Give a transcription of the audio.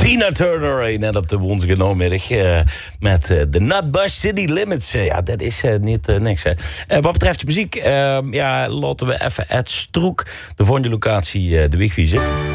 Tina Turner, net op de woensdag namiddag met de Nutbush City Limits. Ja, dat is niet niks, hè. Wat betreft de muziek, laten we even Ed Stroek, de volgende locatie, de weg wiezen.